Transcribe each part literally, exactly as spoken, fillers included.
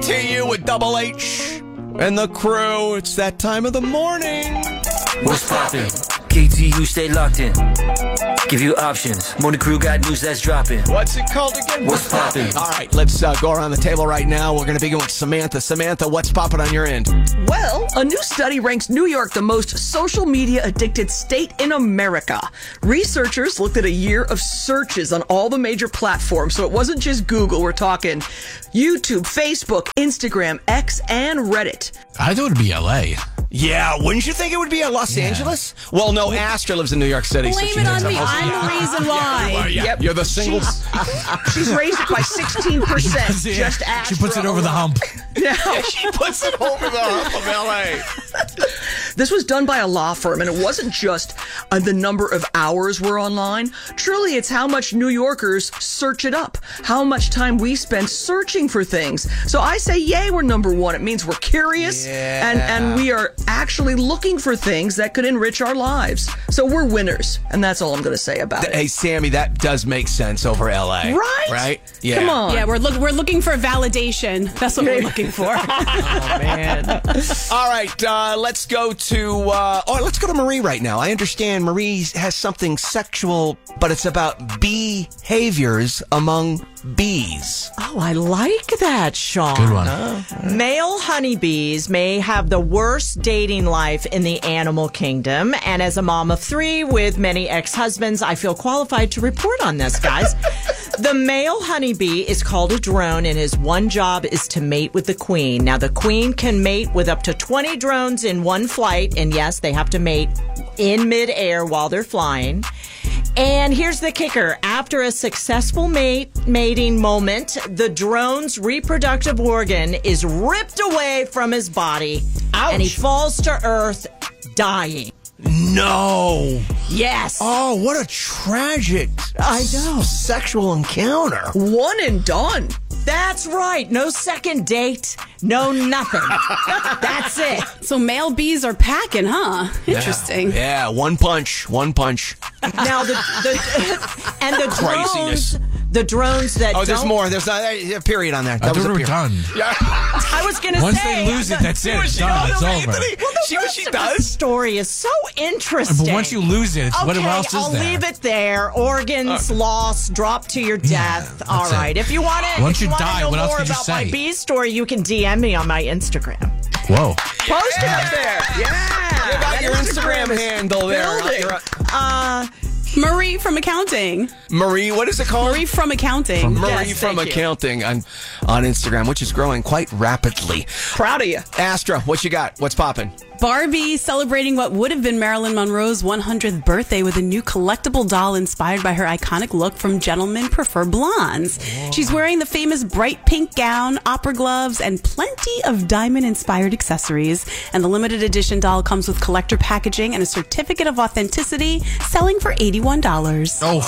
T U with Double H and the crew. It's that time of the morning. What's poppin'? K T U, stay locked in. Give you options. Morning crew got news that's dropping. What's it called again? What's poppin'? All right, let's uh, go around the table right now. We're going to begin with Samantha. Samantha, what's popping on your end? Well, a new study ranks New York the most social media addicted state in America. Researchers looked at a year of searches on all the major platforms, so it wasn't just Google. We're talking YouTube, Facebook, Instagram, X, and Reddit. I thought it'd be L A. Yeah, wouldn't you think it would be a Los Yeah. Angeles? Well, no, Astra lives in New York City. so Blame she it knows on me. how- I'm the reason why. Yeah, yeah. Yep. You're the single. She's raised it by sixteen percent. Yeah. Just She puts it Astra over the alone. hump. Yeah, she puts it over the hump of L A. This was done by a law firm, and it wasn't just uh, the number of hours we're online. Truly, it's how much New Yorkers search it up, how much time we spend searching for things. So I say, yay, we're number one. It means we're curious, Yeah. and, and we are actually looking for things that could enrich our lives. So we're winners, and that's all I'm going to say about it. Hey, Sammy, that does make sense over L A. Right? Right? Yeah. Come on. Yeah, we're look we're looking for validation. That's what we're looking for. Oh, man. All right, uh, let's go to, uh, oh, let's go to Marie right now. I understand Marie has something sexual, but it's about behaviors among bees. Oh, I like that, Sean. Good one. Male honeybees may have the worst dating life in the animal kingdom. And as a mom of three with many ex-husbands, I feel qualified to report on this, guys. The male honeybee is called a drone, and his one job is to mate with the queen. Now, the queen can mate with up to twenty drones in one flight. And yes, they have to mate in midair while they're flying. And here's the kicker. After a successful mate mating moment, the drone's reproductive organ is ripped away from his body. Ouch. And he falls to earth dying. No. Yes. Oh, what a tragic I know. sexual encounter. One and done. That's right. No second date. No nothing. That's it. So male bees are packing, huh? Interesting. Yeah, one punch, one punch. Now the, the and the Craziness. drones, the drones that Oh, there's don't- more. There's not a period on there. I That was thought a we were period. done. Yeah. I was gonna Once say. they lose it, that's it. It's She done. knows, It's over. Anthony. See what she The does? story is so interesting. But once you lose it, it's okay, what else is I'll there? leave it there. Organs lost, dropped to your death. that's All right. it. If you want to, Once if you you want to die, know what else more can you about my say? bee story, you can D M me on my Instagram. Whoa. Post it up there. Yeah. You got your Instagram handle there. building. You're- Uh, Marie from accounting. Marie, what is it called? Marie from accounting. Marie Yes, from thank you. accounting on, on Instagram, which is growing quite rapidly. Proud of you. Astra, what you got? What's popping? Barbie celebrating what would have been Marilyn Monroe's one hundredth birthday with a new collectible doll inspired by her iconic look from Gentlemen Prefer Blondes. She's wearing the famous bright pink gown, opera gloves, and plenty of diamond-inspired accessories. And the limited edition doll comes with collector packaging and a certificate of authenticity, selling for eighty-one dollars. Oh,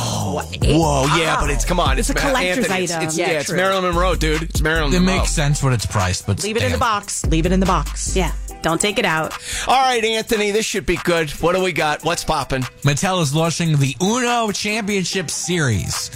Whoa, yeah, but it's, come on. It's a collector's Anthony, it's- item. It's, Yeah, yeah, it's true. Marilyn Monroe, dude. It's Marilyn it Monroe. makes sense what it's priced, but leave it in the damn. box. Leave it in the box. Yeah, don't take it out. All right, Anthony, this should be good. What do we got? What's popping? Mattel is launching the Uno Championship Series.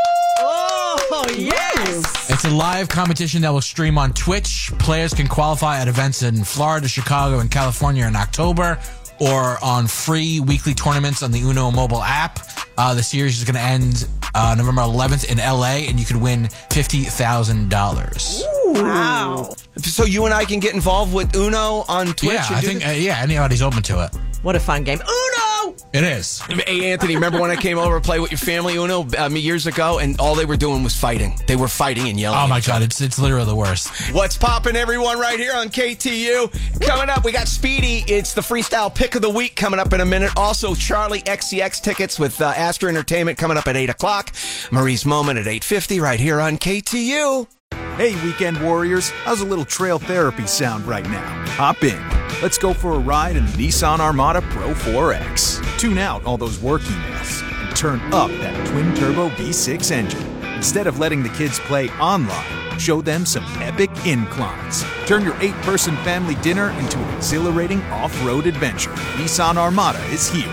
Oh, yes. It's a live competition that will stream on Twitch. Players can qualify at events in Florida, Chicago, and California in October, or on free weekly tournaments on the Uno mobile app. Uh, the series is going to end uh, November eleventh in L A, and you could win fifty thousand dollars. Wow. So you and I can get involved with Uno on Twitch? Yeah, and I do think this? uh, yeah, anybody's open to it. What a fun game. Uno! It is. Hey, Anthony, remember when I came over to play with your family Uno um, years ago, and all they were doing was fighting? They were fighting and yelling. Oh my at each god, it's it's literally the worst. What's poppin', everyone, right here on K T U? Coming up, we got Speedy. It's the freestyle pick of the week coming up in a minute. Also, Charlie X C X tickets with uh, Astra Entertainment coming up at eight o'clock. Marie's Moment at eight fifty right here on K T U. Hey, weekend warriors, how's a little trail therapy sound right now? Hop in. Let's go for a ride in the Nissan Armada Pro four X. Tune out all those work emails and turn up that twin-turbo V six engine. Instead of letting the kids play online, show them some epic inclines. Turn your eight-person family dinner into an exhilarating off-road adventure. Nissan Armada is here.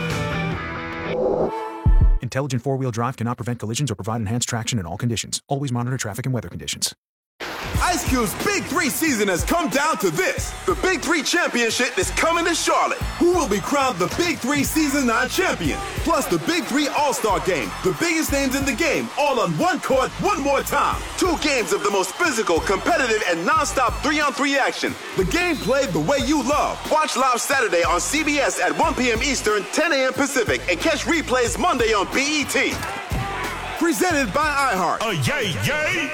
Intelligent four-wheel drive cannot prevent collisions or provide enhanced traction in all conditions. Always monitor traffic and weather conditions. Ice Cube's Big Three season has come down to this. The Big Three Championship is coming to Charlotte. Who will be crowned the Big Three Season nine champion? Plus the Big Three All-Star Game. The biggest names in the game, all on one court, one more time. Two games of the most physical, competitive, and non-stop three-on-three action. The game played the way you love. Watch live Saturday on C B S at one p.m. Eastern, ten a.m. Pacific, and catch replays Monday on B E T. Presented by iHeart. Oh, yay, yay!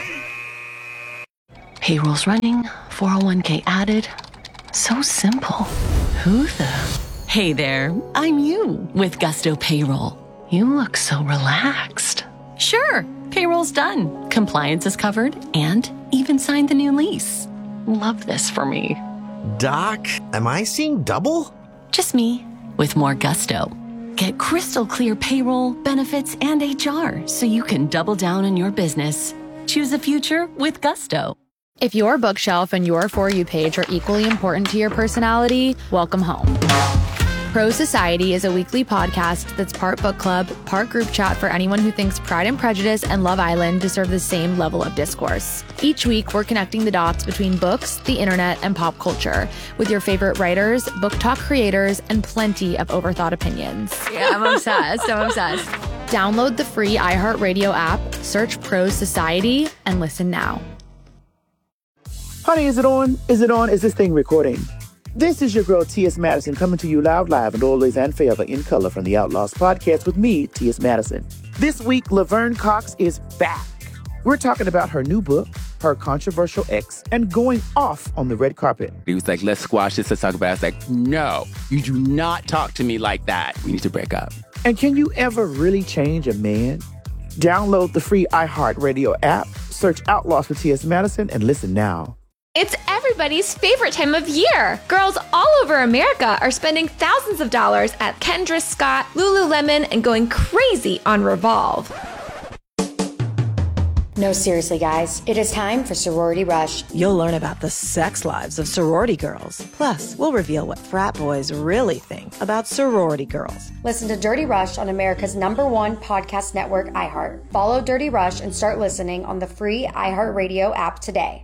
Payroll's running, four oh one k added. So simple. Who the? Hey there, I'm you with Gusto Payroll. You look so relaxed. Sure, payroll's done. Compliance is covered and even signed the new lease. Love this for me. Doc, am I seeing double? Just me with more gusto. Get crystal clear payroll, benefits, and H R so you can double down on your business. Choose a future with Gusto. If your bookshelf and your For You page are equally important to your personality, welcome home. Pro Society is a weekly podcast that's part book club, part group chat for anyone who thinks Pride and Prejudice and Love Island deserve the same level of discourse. Each week, we're connecting the dots between books, the internet, and pop culture with your favorite writers, book talk creators, and plenty of overthought opinions. Yeah, I'm obsessed. I'm obsessed. Download the free iHeartRadio app, search Pro Society, and listen now. Honey, is it on? Is it on? Is this thing recording? This is your girl, T S. Madison, coming to you loud, live, and always and forever in color from the Outlaws podcast with me, T S. Madison. This week, Laverne Cox is back. We're talking about her new book, her controversial ex, and going off on the red carpet. He was like, let's squash this, let's talk about it. I was like, no, you do not talk to me like that. We need to break up. And can you ever really change a man? Download the free iHeartRadio app, search Outlaws for T S. Madison, and listen now. It's everybody's favorite time of year. Girls all over America are spending thousands of dollars at Kendra Scott, Lululemon, and going crazy on Revolve. No, seriously, guys. It is time for Sorority Rush. You'll learn about the sex lives of sorority girls. Plus, we'll reveal what frat boys really think about sorority girls. Listen to Dirty Rush on America's number one podcast network, iHeart. Follow Dirty Rush and start listening on the free iHeartRadio app today.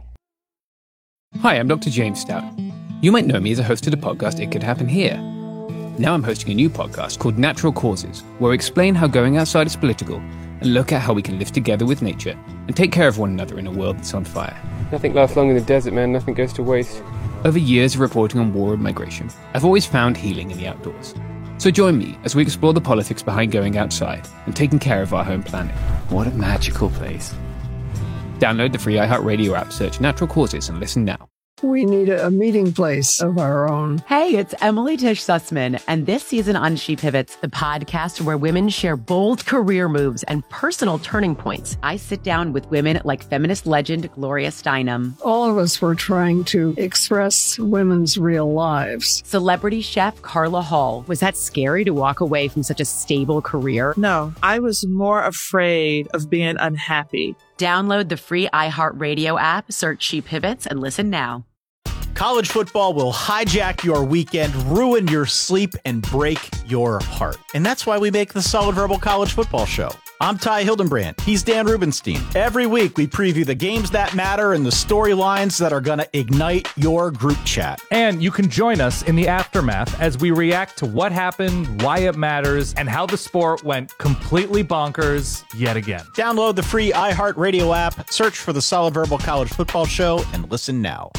Hi, I'm Doctor James Stout. You might know me as a host of the podcast It Could Happen Here. Now I'm hosting a new podcast called Natural Causes, where I explain how going outside is political and look at how we can live together with nature and take care of one another in a world that's on fire. Nothing lasts long in the desert, man. Nothing goes to waste. Over years of reporting on war and migration, I've always found healing in the outdoors. So join me as we explore the politics behind going outside and taking care of our home planet. What a magical place. Download the free iHeartRadio app, search Natural Causes, and listen now. We need a, a meeting place of our own. Hey, it's Emily Tish Sussman, and this season on She Pivots, the podcast where women share bold career moves and personal turning points. I sit down with women like feminist legend Gloria Steinem. All of us were trying to express women's real lives. Celebrity chef Carla Hall. Was that scary to walk away from such a stable career? No, I was more afraid of being unhappy. Download the free iHeartRadio app, search She Pivots, and listen now. College football will hijack your weekend, ruin your sleep, and break your heart. And that's why we make the Solid Verbal College Football Show. I'm Ty Hildenbrand. He's Dan Rubenstein. Every week, we preview the games that matter and the storylines that are going to ignite your group chat. And you can join us in the aftermath as we react to what happened, why it matters, and how the sport went completely bonkers yet again. Download the free iHeartRadio app, search for the Solid Verbal College Football Show, and listen now.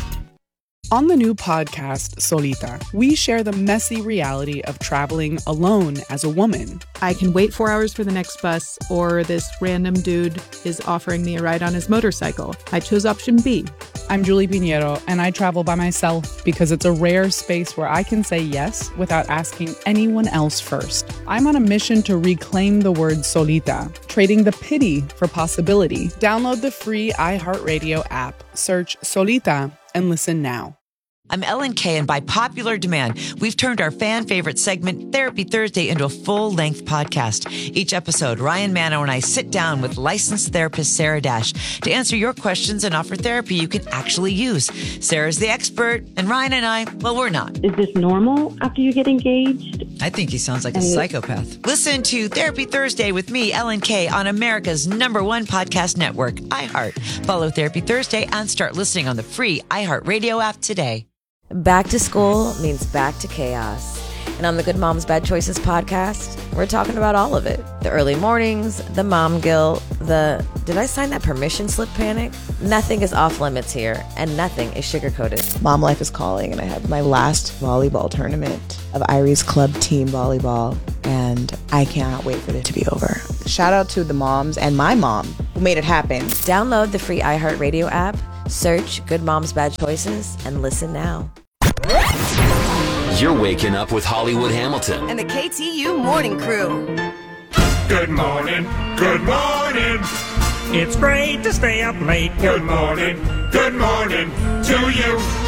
On the new podcast, Solita, we share the messy reality of traveling alone as a woman. I can wait four hours for the next bus, or this random dude is offering me a ride on his motorcycle. I chose option B. I'm Julie Pinheiro, and I travel by myself because it's a rare space where I can say yes without asking anyone else first. I'm on a mission to reclaim the word solita, trading the pity for possibility. Download the free iHeartRadio app, search Solita, and listen now. I'm Ellen Kay, and by popular demand, we've turned our fan favorite segment, Therapy Thursday, into a full-length podcast. Each episode, Ryan Manno and I sit down with licensed therapist Sarah Dash to answer your questions and offer therapy you can actually use. Sarah's the expert, and Ryan and I, well, we're not. Is this normal after you get engaged? I think he sounds like a And- psychopath. Listen to Therapy Thursday with me, Ellen Kay, on America's number one podcast network, iHeart. Follow Therapy Thursday and start listening on the free iHeartRadio app today. Back to school means back to chaos. And on the Good Moms Bad Choices podcast, we're talking about all of it. The early mornings, the mom guilt, the did I sign that permission slip panic? Nothing is off limits here, and nothing is sugar-coated. Mom life is calling, and I have my last volleyball tournament of Irie's club team volleyball, and I cannot wait for it to be over. Shout out to the moms and my mom who made it happen. Download the free iHeartRadio app, search Good Moms Bad Choices, and listen now. You're waking up with Hollywood Hamilton. And the K T U Morning Crew. Good morning, good morning. It's great to stay up late. Good morning, good morning to you.